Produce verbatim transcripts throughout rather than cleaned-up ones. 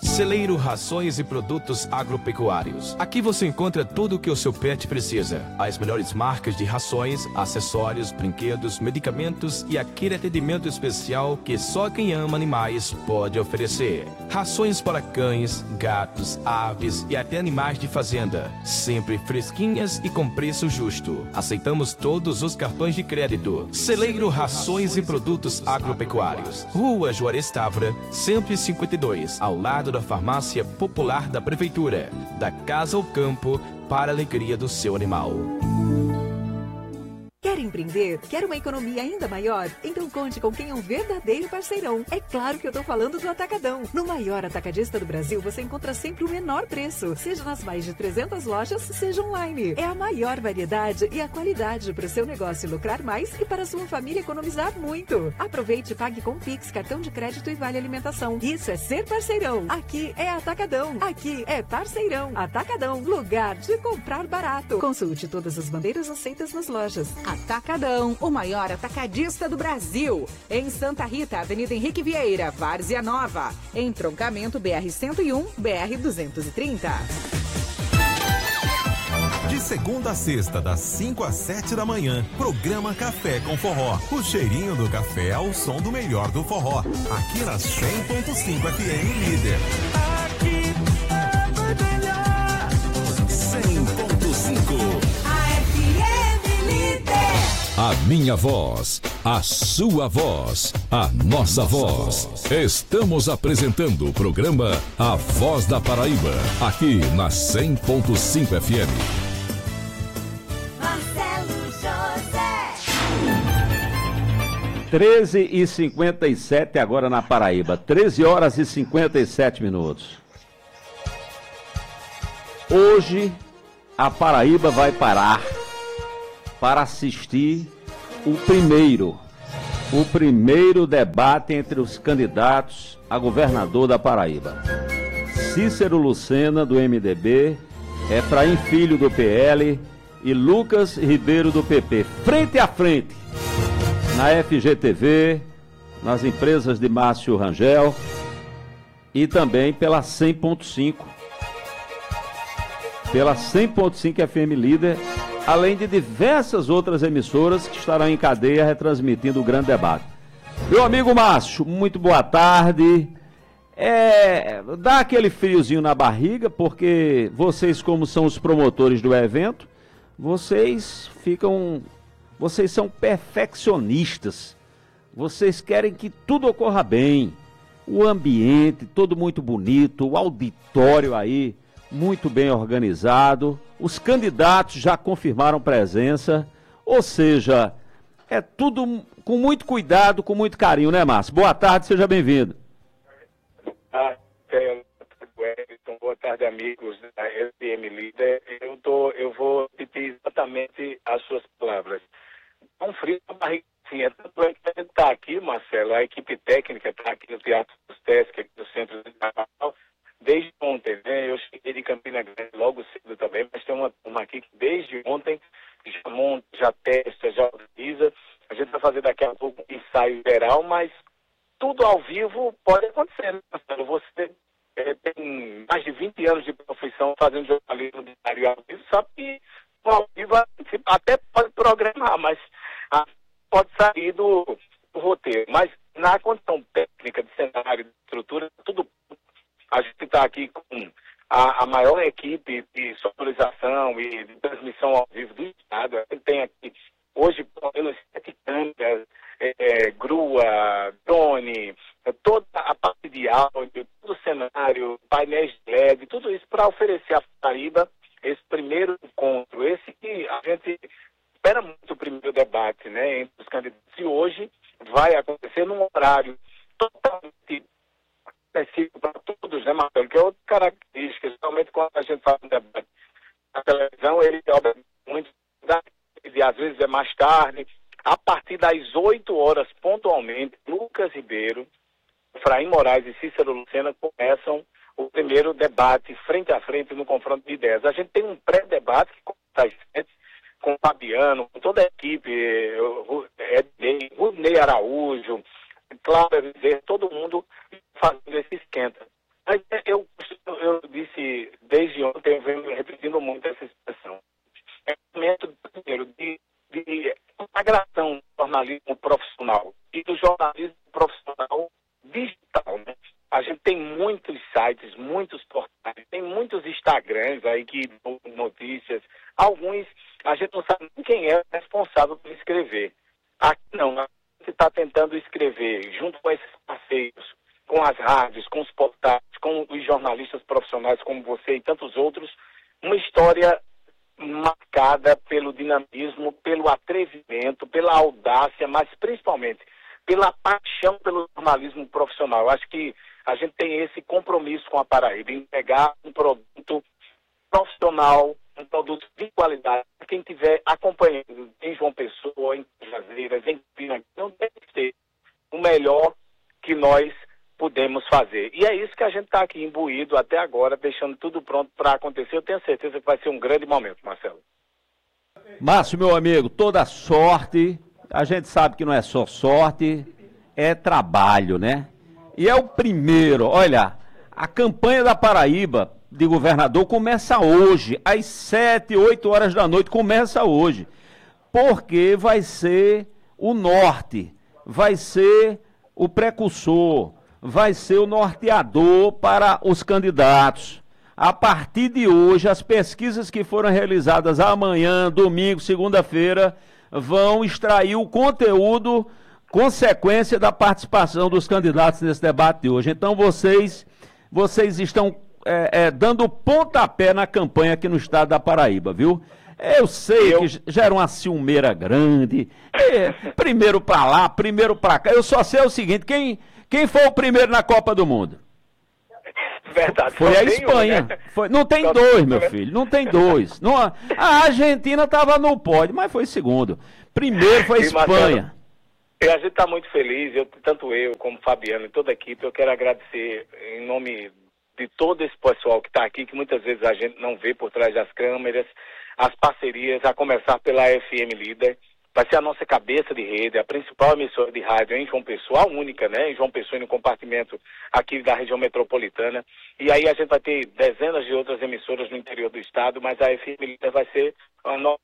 Celeiro Rações e Produtos Agropecuários. Aqui você encontra tudo o que o seu pet precisa. As melhores marcas de rações, acessórios, brinquedos, medicamentos e aquele atendimento especial que só quem ama animais pode oferecer. Rações para cães, gatos, aves e até animais de fazenda. Sempre fresquinhas e com preço justo. Aceitamos todos os cartões de crédito. Celeiro Rações e Produtos Agropecuários. Rua Juarez Távora, cento e cinquenta e dois, ao lado da Farmácia Popular da Prefeitura, da casa ao campo, para a alegria do seu animal. Quer empreender? Quer uma economia ainda maior? Então conte com quem é um verdadeiro parceirão. É claro que eu tô falando do Atacadão. No maior atacadista do Brasil, você encontra sempre o menor preço, seja nas mais de trezentas lojas, seja online. É a maior variedade e a qualidade para o seu negócio lucrar mais e para a sua família economizar muito. Aproveite e pague com Pix, cartão de crédito e vale alimentação. Isso é ser parceirão. Aqui é Atacadão. Aqui é parceirão. Atacadão, lugar de comprar barato. Consulte todas as bandeiras aceitas nas lojas. Atacadão, o maior atacadista do Brasil. Em Santa Rita, Avenida Henrique Vieira, Várzea Nova. Entroncamento B R cento e um, B R duzentos e trinta. De segunda a sexta, das cinco às sete da manhã, programa Café com Forró. O cheirinho do café ao som do melhor do forró. Aqui na cem ponto cinco F M Líder. Aqui é muito melhor. cem ponto cinco. A minha voz, a sua voz, a nossa voz. Estamos apresentando o programa A Voz da Paraíba, aqui na cem ponto cinco F M. Marcelo José. treze e cinquenta e sete agora na Paraíba. treze horas e cinquenta e sete minutos. Hoje a Paraíba vai parar para assistir o primeiro, o primeiro debate entre os candidatos a governador da Paraíba. Cícero Lucena, do M D B, Efraim Filho, do P L e Lucas Ribeiro, do P P. Frente a frente, na F G T V, nas empresas de Márcio Rangel e também pela cem ponto cinco. Pela cem ponto cinco F M Líder, além de diversas outras emissoras que estarão em cadeia retransmitindo o grande debate. Meu amigo Márcio, muito boa tarde. É, dá aquele friozinho na barriga, porque vocês, como são os promotores do evento, vocês ficam, vocês são perfeccionistas. Vocês querem que tudo ocorra bem. O ambiente todo muito bonito, o auditório aí muito bem organizado, os candidatos já confirmaram presença, ou seja, é tudo com muito cuidado, com muito carinho, né, Márcio? Boa tarde, seja bem-vindo. Boa tarde, Wellington, boa tarde, amigos da F M Líder. Eu, tô, eu vou repetir exatamente as suas palavras. É um frio na barriga, sim, é tanto é que a gente está aqui, Marcelo, a equipe técnica está aqui no Teatro dos Testes, aqui no Centro de Natal, desde ontem, né? Eu cheguei de Campina Grande logo cedo também, mas tem uma turma aqui que desde ontem já monta, já testa, já organiza. A gente vai fazer daqui a pouco um ensaio geral, mas tudo ao vivo pode acontecer, né, Marcelo? Você é, tem mais de vinte anos de profissão fazendo jornalismo diário ao vivo, sabe que ao vivo até pode programar, mas pode sair do, do roteiro. Mas na condição técnica, de cenário, de estrutura, tudo. A gente está aqui com a, a maior equipe de sonorização e de transmissão ao vivo do estado. A gente tem aqui hoje pelo menos sete câmeras, é, é, grua, drone, toda a parte de áudio, todo o cenário, painéis de L E D, tudo isso para oferecer à Paraíba esse primeiro encontro, esse que a gente espera muito o primeiro debate, né, entre os candidatos. E hoje vai acontecer num horário totalmente específico para todos, né, Marcelo? Que é outra característica, geralmente quando a gente faz um debate na televisão, ele obra muito, e às vezes é mais tarde, a partir das oito horas, pontualmente, Lucas Ribeiro, Efraim Moraes e Cícero Lucena começam o primeiro debate frente a frente no confronto de ideias. A gente tem um pré-debate que começa com o Fabiano, com toda a equipe, Ednei, Rudnei Araújo, Cláudio, todo mundo fazendo esse esquenta. Mas eu A gente tem muitos sites, muitos portais, tem muitos Instagrams aí que dão notícias. Alguns a gente não sabe nem quem é o responsável por escrever. Aqui não, a gente está tentando escrever junto com esses parceiros, com as rádios, com os portais, com os jornalistas profissionais como você e tantos outros, uma história marcada pelo dinamismo, pelo atrevimento, pela audácia, mas principalmente pela paixão pelo jornalismo profissional. Eu acho que a gente tem esse compromisso com a Paraíba, entregar um produto profissional, um produto de qualidade. Quem estiver acompanhando em João Pessoa, em Cajazeiras, em Pina, não deve ser o melhor que nós podemos fazer. E é isso que a gente está aqui imbuído até agora, deixando tudo pronto para acontecer. Eu tenho certeza que vai ser um grande momento, Marcelo. Márcio, meu amigo, toda sorte. A gente sabe que não é só sorte, é trabalho, né? E é o primeiro, olha, a campanha da Paraíba de governador começa hoje, às sete, oito horas da noite, começa hoje. Porque vai ser o norte, vai ser o precursor, vai ser o norteador para os candidatos. A partir de hoje, as pesquisas que foram realizadas amanhã, domingo, segunda-feira, vão extrair o conteúdo, consequência da participação dos candidatos nesse debate de hoje. Então, vocês, vocês estão é, é, dando pontapé na campanha aqui no estado da Paraíba, viu? Eu sei eu... que já era uma ciumeira grande, é, primeiro para lá, primeiro para cá. Eu só sei o seguinte, quem, quem foi o primeiro na Copa do Mundo? Verdade. Foi a Espanha. Um, né? Foi, não tem dois, meu filho, não tem dois. Não, a Argentina estava no pódio, mas foi segundo. Primeiro foi a Espanha. E a gente está muito feliz, eu, tanto eu como Fabiano e toda a equipe, eu quero agradecer em nome de todo esse pessoal que está aqui, que muitas vezes a gente não vê por trás das câmeras, as parcerias, a começar pela F M Líder. Vai ser a nossa cabeça de rede, a principal emissora de rádio em João Pessoa, a única, né? Em João Pessoa e no compartimento aqui da região metropolitana. E aí a gente vai ter dezenas de outras emissoras no interior do estado, mas a F M Líder vai ser a nossa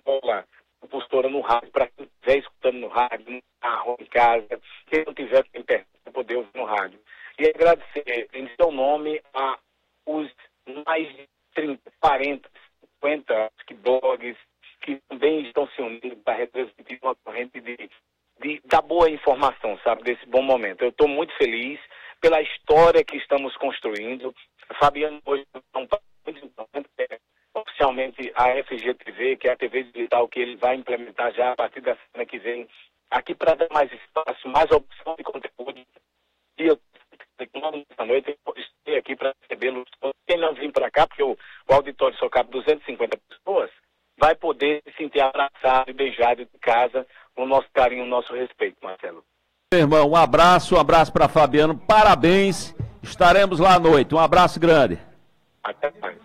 postura no rádio, para quem estiver escutando no rádio, no carro, em casa, quem não tiver internet para poder ouvir no rádio. E agradecer em seu nome a os mais de trinta, quarenta, cinquenta blogs, que também estão se unindo para retransmitir uma corrente de, de, da boa informação, sabe, desse bom momento. Eu estou muito feliz pela história que estamos construindo. Fabiano hoje é um muito importante, é, oficialmente a F G T V, que é a T V digital que ele vai implementar já a partir da semana que vem, aqui para dar mais espaço, mais opção de conteúdo. E eu esta noite eu estou aqui para recebê-los. Quem não vir para cá, porque o, o auditório só cabe duzentas e cinquenta pessoas, vai poder se sentir abraçado e beijado de casa, com o nosso carinho, o nosso respeito, Marcelo. Meu irmão, um abraço, um abraço para Fabiano, parabéns, estaremos lá à noite, um abraço grande. Até mais.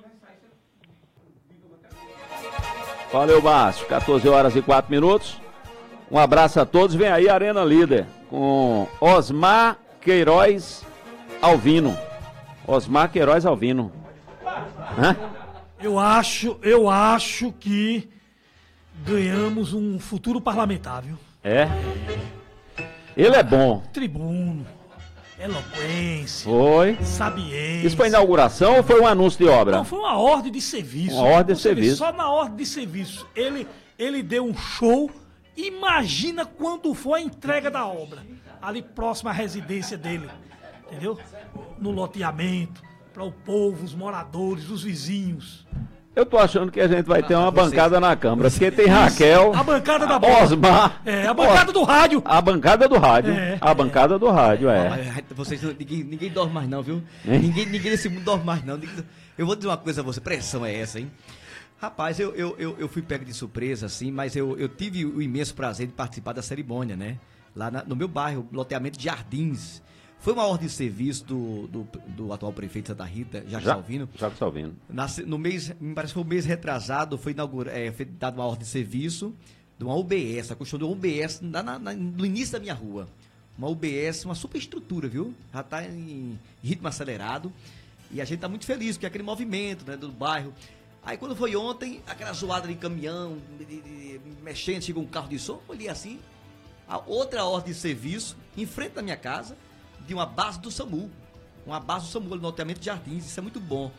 Valeu, Márcio, quatorze horas e quatro minutos, um abraço a todos, vem aí a Arena Líder, com Osmar Queiroz Alvino, Osmar Queiroz Alvino, hã? Eu acho, eu acho que ganhamos um futuro parlamentar, viu? É? Ele é bom. Tribuno, eloquência, foi. sabiência. Isso foi inauguração ou foi um anúncio de obra? Não, foi uma ordem de serviço. Uma ordem de serviço. Só na ordem de serviço. Ele, ele deu um show. Imagina quando foi a entrega da obra. Ali próximo à residência dele. Entendeu? No loteamento. Para o povo, os moradores, os vizinhos. Eu tô achando que a gente vai ter uma vocês, bancada na Câmara, porque tem Raquel, a bancada da bola. Osmar, é, a bancada do rádio. A bancada do rádio, é, a bancada é. do rádio, é. Vocês, ninguém, ninguém dorme mais não, viu? Ninguém, ninguém nesse mundo dorme mais não. Eu vou dizer uma coisa a você, pressão é essa, hein? Rapaz, eu, eu, eu, eu fui pego de surpresa, assim, mas eu, eu tive o imenso prazer de participar da cerimônia, né? Lá na, no meu bairro, loteamento de Jardins. Foi uma ordem de serviço do, do, do atual prefeito de Santa Rita, Jacques ja, Salvino. Jacques Salvino. Na, no mês, me parece que foi o mês retrasado, foi, inaugura, é, foi dada uma ordem de serviço de uma U B S, a construção de uma U B S na, na, na, no início da minha rua. Uma U B S, uma superestrutura, viu? Já está em ritmo acelerado e a gente está muito feliz, porque é aquele movimento, né, do bairro. Aí quando foi ontem, aquela zoada de caminhão, de, de, de, mexendo, chegou um carro de som, olhei assim, a outra ordem de serviço, em frente da minha casa, de uma base do SAMU, uma base do Samuel no loteamento de Jardins, isso é muito bom.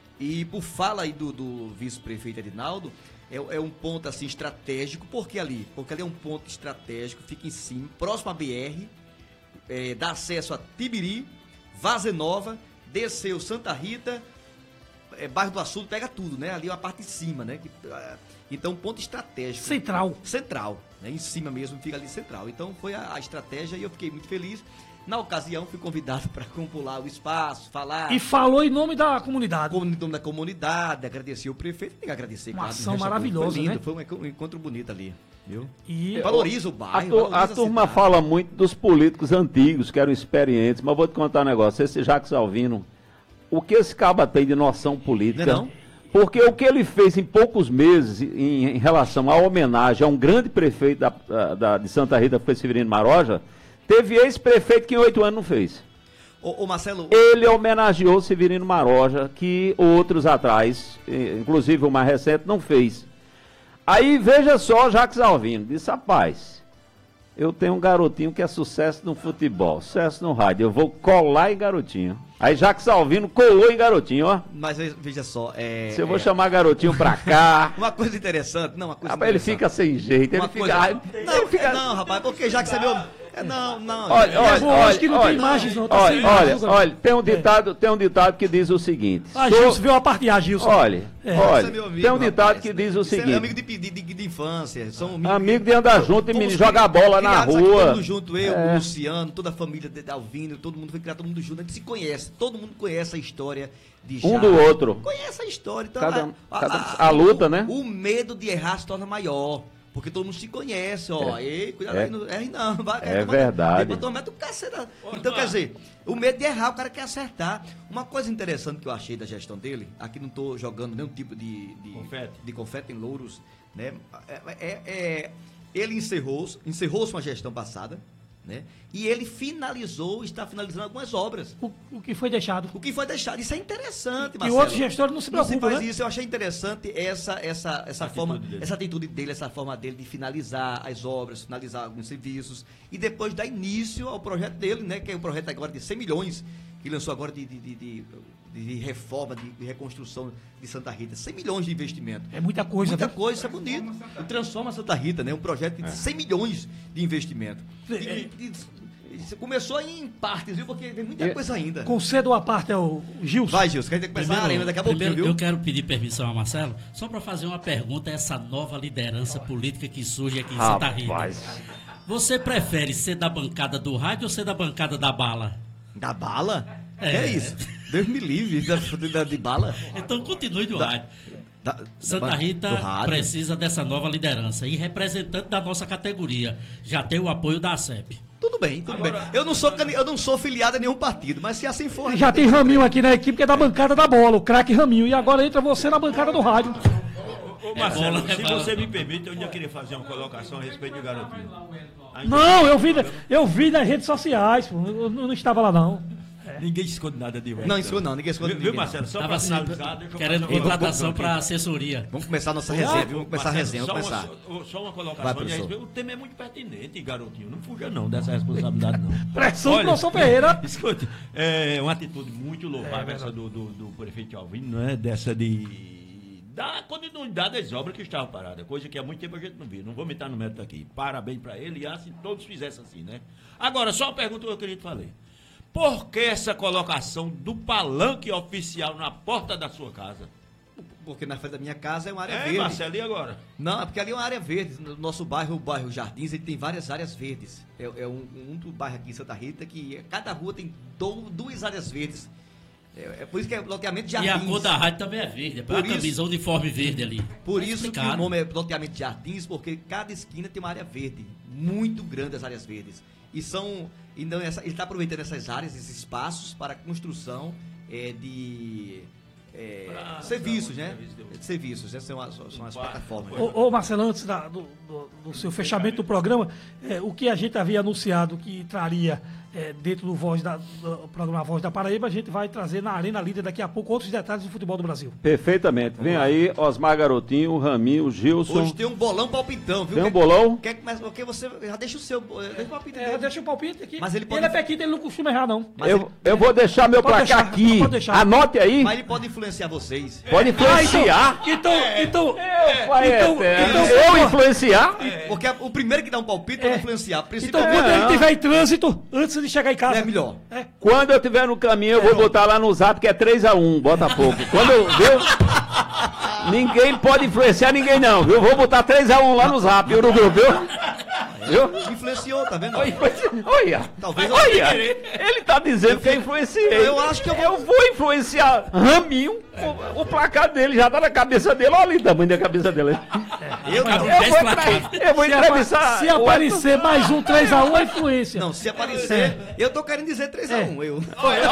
E por fala aí do, do vice-prefeito Edinaldo, é, é um ponto assim estratégico. Por que ali? Porque ali é um ponto estratégico, fica em cima, próximo à B R, é, dá acesso a Tibiri, Vazenova, desceu Santa Rita, é, bairro do Açude, pega tudo, né? Ali é uma parte de cima, né? Que, uh, então, um ponto estratégico. Central. Central, né? Em cima mesmo, fica ali central. Então, foi a, a estratégia e eu fiquei muito feliz. Na ocasião, fui convidado para compular o espaço, falar... E falou em nome da comunidade. Em nome da comunidade, agradecer o prefeito, tem que agradecer. Uma claro, ação maravilhosa, foi lindo, né? Foi um encontro bonito ali, viu? E valoriza o bairro, A, tu, valoriza a turma cidade. fala muito dos políticos antigos, que eram experientes, mas vou te contar um negócio, esse Jacques Alvino, o que esse caba tem de noção política... Não é não? Porque o que ele fez em poucos meses em, em relação à homenagem a um grande prefeito da, da, de Santa Rita, que foi Severino Maroja, teve ex-prefeito que em oito anos não fez. Ô, ô Marcelo... Ele homenageou Severino Maroja, que outros atrás, inclusive o mais recente, não fez. Aí, veja só, Jacques Alvino disse, rapaz, eu tenho um garotinho que é sucesso no futebol, sucesso no rádio, eu vou colar em garotinho. Aí Jacques Alvino colou em garotinho, ó. Mas veja só, é... Se eu vou é... chamar garotinho pra cá... Uma coisa interessante, não, uma coisa Rapaz, ele fica sem jeito, Uma ele coisa... fica... Não, ele fica... não, rapaz, porque já que você viu... É, não, não. Olha, olha, eu olha, acho que não olha, tem imagens, não. Tá olha, sem olha, imagens, olha, tem um ditado, tem um ditado que diz o seguinte. Ah, sou- Gilson, viu a parte A, Gilson. Olha, É. olha, Você é meu amigo, tem um ditado rapaz, que né? diz o Você é seguinte. amigo de, de, de, de infância. São Amigo de andar junto e Fomos menino jogar bola na criados aqui, rua. todo mundo junto, eu, É. o Luciano, toda a família de Alvino, todo mundo foi criado, todo mundo junto. A gente se conhece, todo mundo conhece a história de Um Jacques. do outro. Conhece a história. Então, Cada- a, cada- a luta, o, né? O medo de errar se torna maior. Porque todo mundo se conhece, ó. É. Ei, cuidado É. aí, não erre não. Vai, É verdade. Depois tu mete o cacete. Então, quer dizer, o medo de errar, o cara quer acertar. Uma coisa interessante que eu achei da gestão dele, aqui não estou jogando nenhum tipo de, de Confete. de confete em louros, né? É, é- é- ele encerrou, encerrou sua gestão passada, né? E ele finalizou, está finalizando algumas obras. O, o que foi deixado. O que foi deixado. Isso é interessante, Que Marcelo. outros gestores não se Não se preocupam, faz né? isso. Eu achei interessante essa, essa, essa, forma, atitude dele. essa atitude dele, essa forma dele de finalizar as obras, finalizar alguns serviços e depois dar início ao projeto dele, né? Que é um projeto agora de cem milhões, que lançou agora de, de, de, de, de reforma, de, de reconstrução de Santa Rita. cem milhões de investimento. É muita coisa, Muita né? coisa, isso é bonito. E transforma Santa Rita, né? Um projeto de cem milhões de investimento. É. E- e- e- isso começou em partes, viu? Porque tem muita É. coisa ainda. Concedo a parte ao Gilson. Vai, Gilson, que a gente tem que começar a arena daqui a pouquinho, primeiro viu? eu quero pedir permissão a Marcelo, só para fazer uma pergunta a essa nova liderança política que surge aqui em Santa Rita. Rapaz. Você prefere ser da bancada do rádio ou ser da bancada da bala? Da bala? É. Que é isso? Deus me livre da, da- de bala. Então continue do Da- rádio. Da- Santa da- Rita do rádio. precisa dessa nova liderança e representante da nossa categoria. Já tem o apoio da A C E P. Tudo bem, tudo bem. Eu não, sou, cani- eu não sou filiado a nenhum partido, mas se assim for... Já tem Raminho aqui na equipe que é da bancada da bola, o craque Raminho. E agora entra você na bancada do rádio. Ô, Marcelo, bola, é se bola. você me permite, eu ainda queria fazer uma colocação a respeito do garotinho. Ainda- Não, eu vi, eu vi nas redes sociais, pô. Eu não estava lá, não. Ninguém esconde nada de Não, esconde não, ninguém esconde Viu, ninguém, viu, Marcelo? não. Só Tava para assim, finalizar, deixa eu querendo fazer uma contratação colocação para aqui. assessoria. Vamos começar a nossa resenha, viu? Vamos começar a Marcelo, resenha, só vamos uma- começar. Só, só uma Vai, colocação. e a professor. respeito- o tema é muito pertinente, garotinho. Não fuja não dessa responsabilidade, não. Pressão do professor Ferreira. Escute, é uma atitude muito louvável essa do, do, do prefeito Alvino, né? Dessa de dar continuidade às obras que estavam paradas, coisa que há muito tempo a gente não viu. Não vou me entrar no mérito aqui. Parabéns para ele e assim todos fizessem assim, né? Agora, só uma pergunta que eu queria te falar. Por que essa colocação do palanque oficial na porta da sua casa? Porque na frente da minha casa é uma área É, verde. Marcelo, e agora? Não, é porque ali é uma área verde. No nosso bairro, o bairro Jardins, ele tem várias áreas verdes. É, é um, um do bairro aqui em Santa Rita que cada rua tem do- duas áreas verdes. É, é por isso que é loteamento de E Jardins. a cor da rádio também é verde. É Por a isso- camisa, o uniforme verde ali. Por Tá isso que o explicado. nome é loteamento de Jardins, porque cada esquina tem uma área verde. Muito grande as áreas verdes. E são. Então, essa, ele está aproveitando essas áreas, esses espaços, para a construção é, de é, serviços, né? Serviços, essas são as, são as plataformas. Ô, ô Marcelo, antes da, do, do, do seu fechamento do programa, é, o que a gente havia anunciado que traria é, dentro do, Voz da, do programa Voz da Paraíba, a gente vai trazer na Arena Líder daqui a pouco outros detalhes do futebol do Brasil. Perfeitamente. Vem aí Osmar Garotinho, o Raminho, o Gilson. Hoje tem um bolão palpitão, viu? Tem um bolão? Quer começar porque você já deixa o seu, deixa o palpite É, dele. deixa o palpite aqui. Mas ele pode- Ele é pequeno, ele não costuma errar, não. Mas Eu, ele- eu vou deixar meu Pode placar deixar, aqui. pode deixar. Anote aí. Mas ele pode influenciar vocês. Pode influenciar. Então, então, Pai então, eterno. então, eu então, influenciar? Porque o primeiro que dá um palpite pode influenciar. então Principalmente quando ele não. tiver em trânsito, antes de chegar em casa. é melhor. É. Quando eu estiver no caminho, eu vou botar lá no zap que é três a um, Botafogo. Quando eu. Viu? Ninguém pode influenciar ninguém, não, viu? Vou botar três a um lá no zap, viu, no grupo, viu? Viu? Influenciou, tá vendo? Olha, olha, Talvez eu- olha, ele tá dizendo que eu influenciei. Eu acho que eu vou- Eu vou influenciar Raminho, o, o placar dele já tá na cabeça dele, olha ali o tamanho da cabeça dele. Eu, Eu vou, entre- eu vou Se, apa- entrevistar. se o aparecer mais um três a um, é influência. Não, se aparecer, eu tô querendo dizer três a um, eu.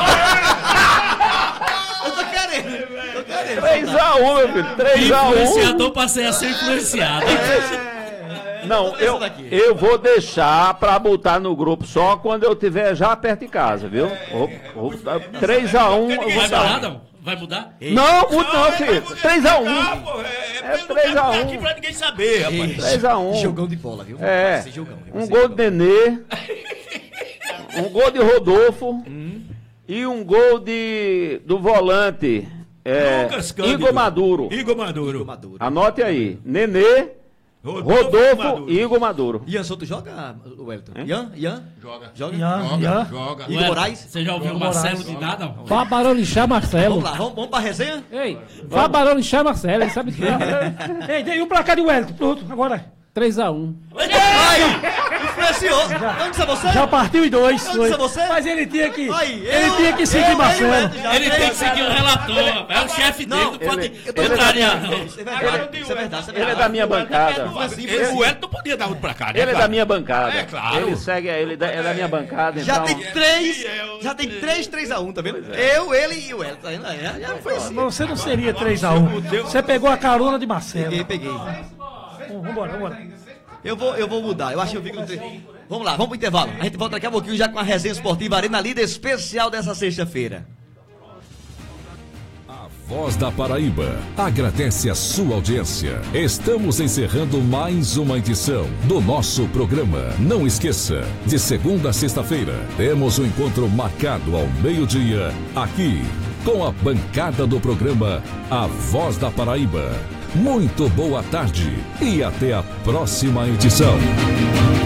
Eu tô querendo. Tô querendo. três a um, meu filho, três a um. Influenciador passei a ser influenciado. Não, eu, Essa daqui. eu vou deixar pra botar no grupo só quando eu tiver já perto de casa, viu? três a um. eu vou Vai dar. mudar, não? Vai mudar? Não, muito não, filho. três a um. É três a um. aqui pra ninguém saber, rapaz. três a um. Jogão de bola, viu? É. Vai ser jogão, viu? Vai Um ser gol jogão. de Nenê. Um gol de Rodolfo. E um gol de do volante. É, Lucas Cândido. Igor Maduro. Igor Maduro. Maduro. Anote aí. Nenê, Rodolfo Maduro. e Igor Maduro. Ian Souto joga, o Wellington? Ian? Ian? Joga. Joga? Ian, Joga, Ian. joga. Igor Moraes? Você já ouviu o Marcelo de nada? Não? Vá Barolixá Marcelo. Vamos lá, vamos, vamos pra resenha? Ei, vá Barolixá Marcelo, ele sabe que é. Ei, dei um placar de Wellington, pronto, agora. três a um. Aí! Influenciou! Não disse a você? Já partiu em dois. Eu disse a você? Mas ele tinha que. Aí, ele eu- tinha que seguir eu, Marcelo. eu, já Ele três tem que a seguir o zero. relator. É o chefe dele, não pode Eu tô contrariar, não. Isso é verdade, isso é verdade. Isso é Ele é verdade. da minha bancada. Ele, o Elton podia dar outro pra cá, né? Ele é cara? da minha bancada. É, claro. Ele segue, ele da- é da minha bancada, Já então. tem três, já tem três, três a um, tá vendo? Eu, ele e o Wellington. Tá vendo? Já, já foi assim. Mas você não seria três a um. Você pegou a carona de Marcelo. Peguei, peguei. Bom, vambora, vambora. Eu vou, eu vou mudar. Eu acho que eu fico no três. Vamos lá, vamos pro intervalo. A gente volta daqui a pouquinho já com a resenha esportiva Arena Líder especial dessa sexta-feira. Voz da Paraíba agradece a sua audiência. Estamos encerrando mais uma edição do nosso programa. Não esqueça, de segunda a sexta-feira, temos um encontro marcado ao meio-dia, aqui, com a bancada do programa A Voz da Paraíba. Muito boa tarde e até a próxima edição.